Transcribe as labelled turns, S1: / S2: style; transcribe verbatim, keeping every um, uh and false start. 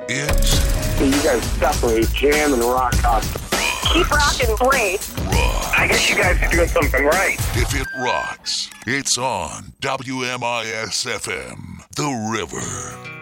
S1: It's...
S2: You guys definitely jam and rock out.
S3: Keep rocking great.
S1: Rock.
S2: I guess you guys are doing something right.
S1: If it rocks, it's on W M I S F M, The River.